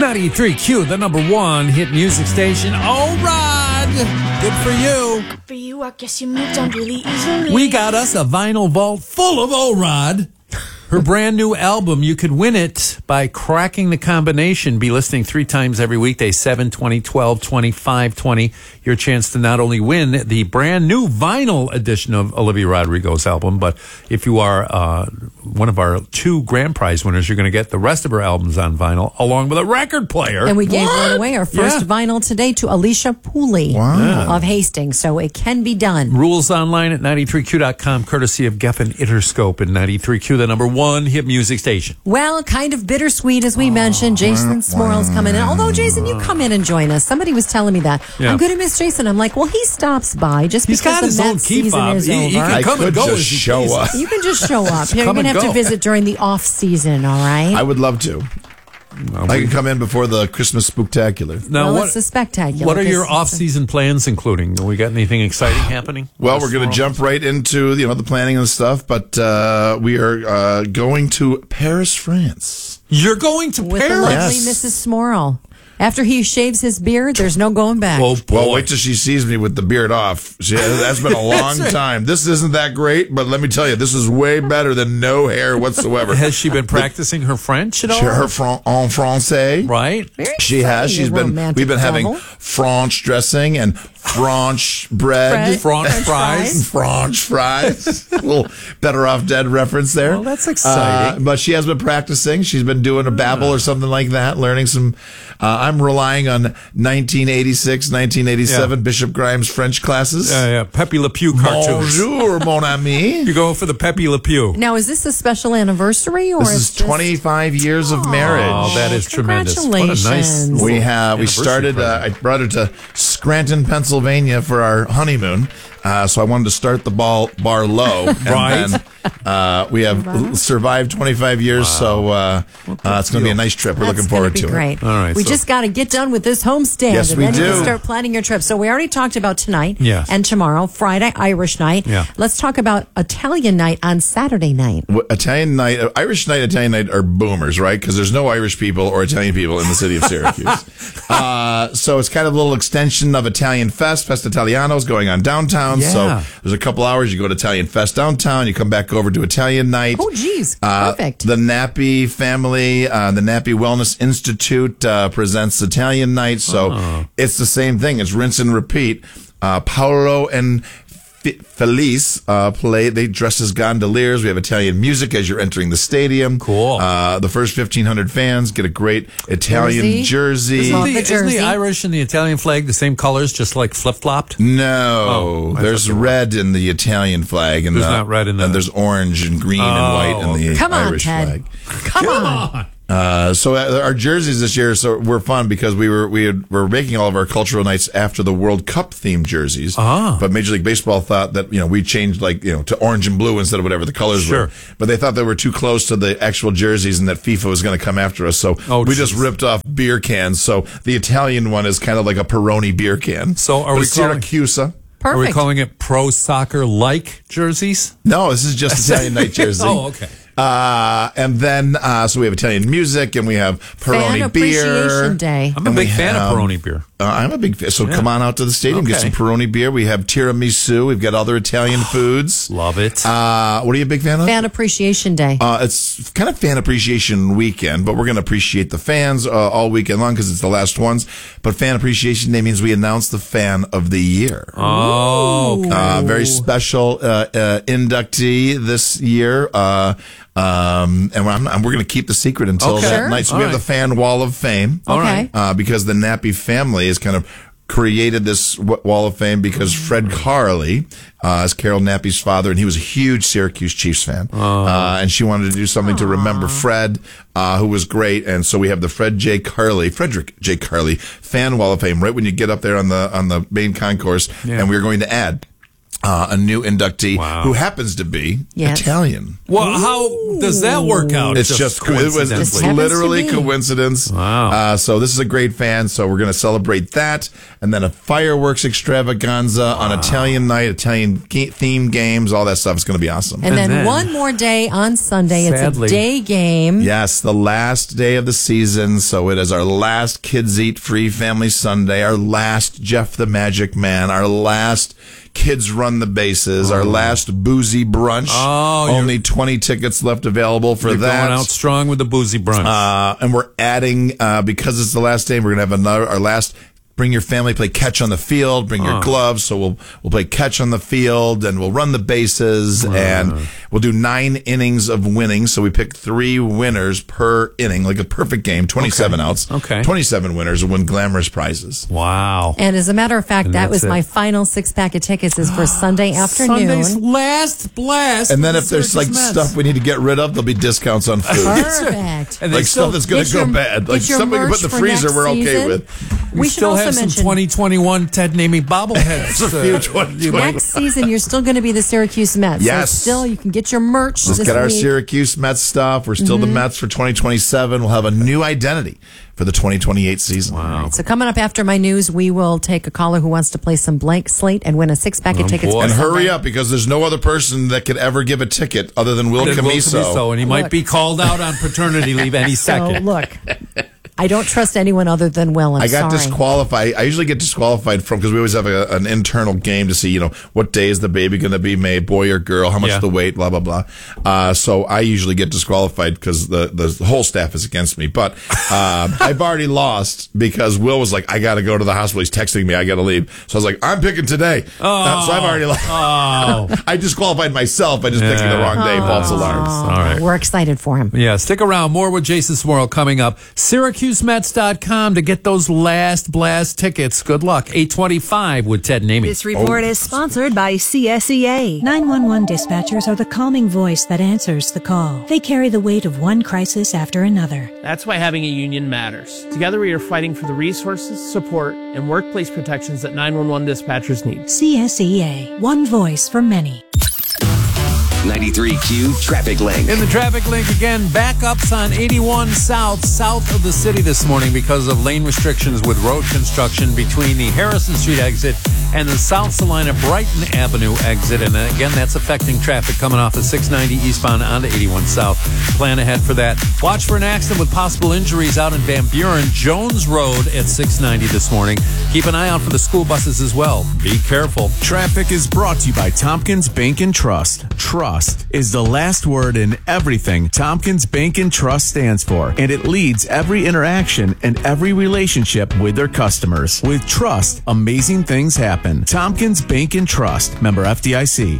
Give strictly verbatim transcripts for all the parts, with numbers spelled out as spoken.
ninety-three Q, the number one hit music station. Oh, Rod, good for you. Good for you, I guess you moved on really easily. We got us a vinyl vault full of O-Rod. Her brand new album, you could win it by cracking the combination. Be listening three times every weekday, seven, twenty, twelve, twenty, five, twenty. Your chance to not only win the brand new vinyl edition of Olivia Rodrigo's album, but if you are uh, one of our two grand prize winners, you're going to get the rest of her albums on vinyl, along with a record player. And we gave what? one away, our first yeah. vinyl today, to Alicia Pooley wow. of Hastings. So it can be done. Rules online at ninety-three Q dot com, courtesy of Geffen Interscope and ninety-three Q, the number one hit music station. Well, kind of bittersweet, as we oh, mentioned. Jason Smorl's coming in. Although, Jason, you come in and join us. Somebody was telling me that. Yeah. I'm going to miss Jason. I'm like, well, he stops by just He's because got the his Mets own key season fob. is He- over. he can I come could and go just as he show pleases. up. You can just show up. You're come going to and have to go. visit during the off season, all right? I would love to. I can come in before the Christmas spooktacular. Now, well, what, it's the spectacular. what are your This- off-season plans, including? We got anything exciting happening? Well, we're going to jump right into you know the planning and stuff, but uh, we are uh, going to Paris, France. You're going to With the Paris? lovely Yes. Missus Smorl. After he shaves his beard, there's no going back. Oh, boy. Well, wait till she sees me with the beard off. She, that's been a long time. This isn't that great, but let me tell you, this is way better than no hair whatsoever. Has she been practicing her French at all? She- her fran- en français. Right? Very She has. exciting, She's a been. romantic We've been having double. French dressing and French bread. French- French fries. French fries. A little Better Off Dead reference there. Well, that's exciting. Uh, but she has been practicing. She's been doing a babble or something like that, learning some. Uh, I'm relying on nineteen eighty-six, nineteen eighty-seven Yeah. Bishop Grimes French classes. Yeah, yeah. Pepe Le Pew cartoons. Bonjour, mon ami. You go for the Pepe Le Pew. Now, is this a special anniversary or This it's is just- twenty-five years of marriage. Oh, that is tremendous. What a nice. Congratulations. We have we anniversary started. Uh, I present. brought her to Scranton, Pennsylvania for our honeymoon. Uh, so I wanted to start the ball bar low, and Right. then uh, we have survived twenty-five years. So uh, uh, it's going to be a nice trip. We're That's looking forward gonna to be great. it. All right, We so- just got to get done with this homestand, Yes, and we then you do. can start planning your trip. So we already talked about tonight Yes. and tomorrow, Friday, Irish night. Yeah. Let's talk about Italian night on Saturday night. W- Italian night, uh, Irish night, Italian night are boomers, right? Because there's no Irish people or Italian people in the city of Syracuse. uh, so it's kind of a little extension of Italian Fest. Fest Italiano's going on downtown. Yeah. So there's a couple hours. You go to Italian Fest downtown. You come back over to Italian night. Oh, geez. Uh, Perfect. The Nappy family, uh, the Nappy Wellness Institute uh, presents Italian night. So Oh. it's the same thing. It's rinse and repeat. Uh, Paolo and F- Felice uh, play. They dress as gondoliers. We have Italian music as you're entering the stadium. Cool. Uh, the first fifteen hundred fans get a great Italian Jersey. jersey. Love Isn't the, the isn't the jersey. Irish and the Italian flag the same colors, just like flip-flopped? No, Oh, I there's thought they were. red in the Italian flag, and There's the, not red in the- and there's orange and green and Oh, white in the Come on, Irish Ted. flag. Come, on. Uh, so uh, our jerseys this year so were fun because we were we had, were making all of our cultural nights after the World Cup themed jerseys. Ah. But Major League Baseball thought that you know we changed like you know to orange and blue instead of whatever the colors Sure. were. But they thought they were too close to the actual jerseys and that FIFA was going to come after us. So Oh, we just geez. ripped off beer cans. So the Italian one is kind of like a Peroni beer can. So are But we it's calling- Syracuse? Perfect. Are we calling it pro soccer like jerseys? No, this is just Italian night jersey. Oh, okay. Uh, and then, uh, so we have Italian music and we have Peroni Fan beer. Appreciation Day. I'm a And big we fan have- of Peroni beer. Uh, I'm a big fan. So Yeah. come on out to the stadium, get Okay. some Peroni beer. We have tiramisu. We've got other Italian foods. Love it. Uh, what are you a big fan of? Fan Appreciation Day. Uh, it's kind of fan appreciation weekend, but we're going to appreciate the fans uh, all weekend long because it's the last ones. But fan appreciation day means we announce the fan of the year. oh, okay. Uh, very special uh, uh, inductee this year. Uh, um, and I'm, I'm, we're going to keep the secret until Okay. that Sure. night. So All we have right. the fan wall of fame. All Okay. right. Uh, because the Nappy family has kind of created this w- wall of fame because Fred Carley uh, is Carol Nappy's father, and he was a huge Syracuse Chiefs fan. Uh, and she wanted to do something to remember Fred, uh, who was great. And so we have the Fred J. Carley, Frederick J. Carley fan wall of fame right when you get up there on the on the main concourse. Yeah. And we're going to add Uh, a new inductee Wow. who happens to be Yes. Italian. Well, how does that work out? It's just, it was coincidentally? Just happens literally to be. coincidence. Wow. Uh, so this is a great fan. So we're going to celebrate that, and then a fireworks extravaganza on Italian night, Italian ga- themed games, all that stuff. It's going to be awesome. And, then, then- one more day on Sunday. Sadly. It's a day game. Yes, the last day of the season. So it is our last Kids Eat Free Family Sunday, our last Jeff the Magic Man, our last Kids Run the Bases, our last boozy brunch. Oh, you're- Only twenty tickets left available for You're that. going out strong with the boozy brunch. Uh, and we're adding, uh, because it's the last day, we're going to have another, our last, bring your family, play catch on the field, bring your gloves. So we'll, we'll play catch on the field and we'll run the bases and we'll do nine innings of winning. So we pick three winners per inning, like a perfect game, twenty-seven outs. Okay. twenty-seven winners will win glamorous prizes. wow. And as a matter of fact, And that that's was my it. final six pack of tickets is for Sunday afternoon. Sunday's last blast. And then with if the there's like Syracuse Mets. stuff we need to get rid of, there'll be discounts on food. Perfect. And they Like still, stuff that's going Get to go your- bad. Like get your stuff we can put in the merch for freezer next we're okay season. with. we, We should still also have some mention- twenty twenty-one Ted Namey bobbleheads. There's a few twenty twenty. Next season, you're still going to be the Syracuse Mets. Yes. So still, you can get your merch Let's this get our week. Syracuse Mets stuff. We're still the Mets for twenty twenty-seven. We'll have a new identity for the twenty twenty-eight season. Wow. So coming up after my news, we will take a caller who wants to play some blank slate and win a six pack of Oh, tickets. boy. for And hurry Sunday. up, because there's no other person that could ever give a ticket other than Will Did Will Camiso. Camiso, and he might Look. be called out on paternity leave any So second. look, I don't trust anyone other than Will. I'm I got sorry. disqualified. I usually get disqualified from, because we always have a, an internal game to see, you know, what day is the baby going to be made, boy or girl, how much Yeah. the weight, blah, blah, blah. Uh, so I usually get disqualified because the, the whole staff is against me. But uh, I've already lost because Will was like, I got to go to the hospital. He's texting me. I got to leave. So I was like, I'm picking today. Uh, so I've already lost. Oh. I disqualified myself by just picking the wrong day. False alarms. All right. We're excited for him. Yeah, stick around. More with Jason Smorl coming up. Syracuse Mets dot com to get those last blast tickets. Good luck. eight twenty-five with Ted Namey. This report is sponsored by C S E A. nine one one dispatchers are the calming voice that answers the call. They carry the weight of one crisis after another. That's why having a union matters. Together we are fighting for the resources, support, and workplace protections that nine one one dispatchers need. C S E A, one voice for many. ninety-three Q Traffic Link. In the traffic link again, backups on eighty-one South, south of the city this morning because of lane restrictions with road construction between the Harrison Street exit and the South Salina Brighton Avenue exit. And again, that's affecting traffic coming off of six ninety eastbound onto eighty-one South. Plan ahead for that. Watch for an accident with possible injuries out in Van Buren, Jones Road at six ninety this morning. Keep an eye out for the school buses as well. Be careful. Traffic is brought to you by Tompkins Bank and Trust. Trust is the last word in everything Tompkins Bank and Trust stands for, and it leads every interaction and every relationship with their customers. With trust, amazing things happen. Tompkins Bank and Trust, member F D I C.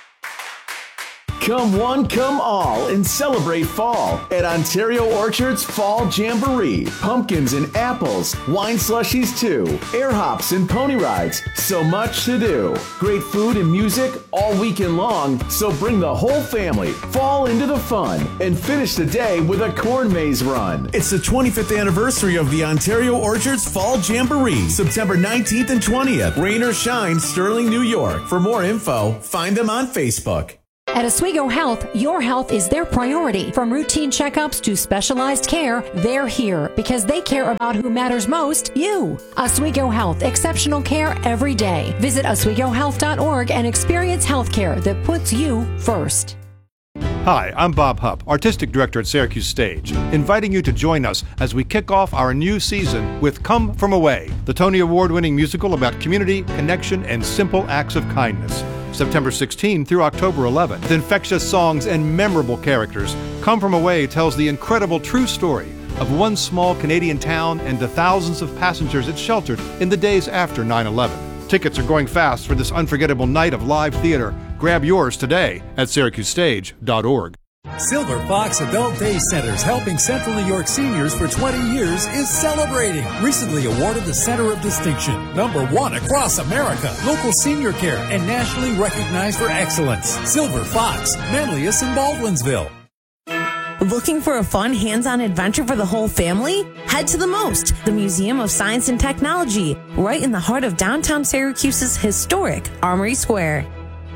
Come one, come all, and celebrate fall at Ontario Orchard's Fall Jamboree. Pumpkins and apples, wine slushies too, air hops and pony rides. So much to do. Great food and music all weekend long, so bring the whole family. Fall into the fun and finish the day with a corn maze run. It's the twenty-fifth anniversary of the Ontario Orchards Fall Jamboree, September nineteenth and twentieth. Rain or shine, Sterling, New York. For more info, find them on Facebook. At Oswego Health, your health is their priority. From routine checkups to specialized care, they're here because they care about who matters most, you. Oswego Health, exceptional care every day. Visit oswego health dot org and experience healthcare that puts you first. Hi, I'm Bob Hupp, Artistic Director at Syracuse Stage, inviting you to join us as we kick off our new season with Come From Away, the Tony Award-winning musical about community, connection, and simple acts of kindness. September sixteenth through October eleventh. With infectious songs and memorable characters, Come From Away tells the incredible true story of one small Canadian town and the thousands of passengers it sheltered in the days after nine eleven. Tickets are going fast for this unforgettable night of live theater. Grab yours today at syracuse stage dot org. Silver Fox Adult Day Centers, helping Central New York seniors for twenty years, is celebrating. Recently awarded the Center of Distinction, number one across America, local senior care, and nationally recognized for excellence. Silver Fox, Manlius and Baldwinsville. Looking for a fun, hands-on adventure for the whole family? Head to the MOST, the Museum of Science and Technology, right in the heart of downtown Syracuse's historic Armory Square.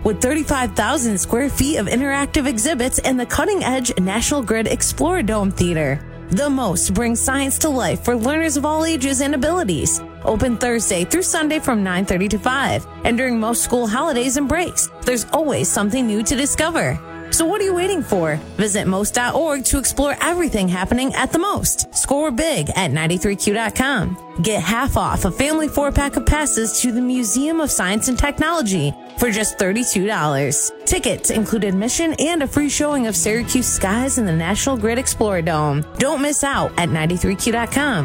with thirty-five thousand square feet of interactive exhibits and the cutting-edge National Grid Exploradome Theater. The Most brings science to life for learners of all ages and abilities. Open Thursday through Sunday from nine thirty to five. And during most school holidays and breaks, there's always something new to discover. So what are you waiting for? Visit most dot org to explore everything happening at The Most. Score big at ninety-three Q dot com. Get half off a family four-pack of passes to the Museum of Science and Technology for just thirty-two dollars. Tickets include admission and a free showing of Syracuse skies in the National Grid Exploradome. Don't miss out at ninety-three Q dot com.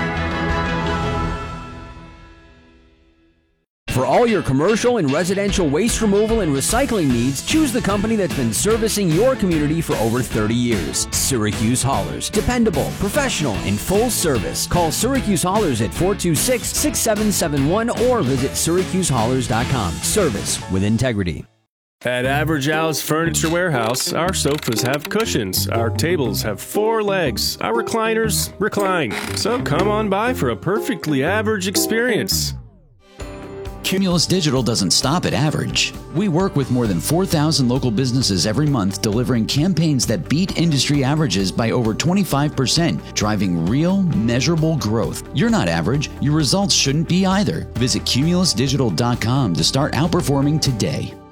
For all your commercial and residential waste removal and recycling needs, choose the company that's been servicing your community for over thirty years. Syracuse Haulers. Dependable, professional, and full service. Call Syracuse Haulers at four two six, six seven seven one or visit syracuse haulers dot com. Service with integrity. At Average Al's Furniture Warehouse, our sofas have cushions, our tables have four legs, our recliners recline. So come on by for a perfectly average experience. Cumulus Digital doesn't stop at average. We work with more than four thousand local businesses every month, delivering campaigns that beat industry averages by over twenty-five percent, driving real, measurable growth. You're not average. Your results shouldn't be either. Visit cumulus digital dot com to start outperforming today.